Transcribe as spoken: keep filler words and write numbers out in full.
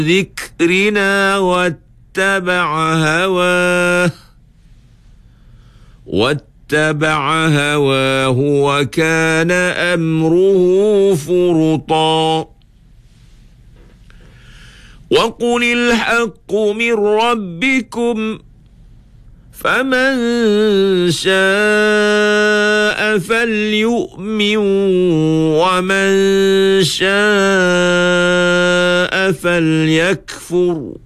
ذكرنا واتبع هواه واتبع هواه وكان أمره فرطا وقل الحق من ربكم فمن شاء فليؤمن ومن شاء فليكفر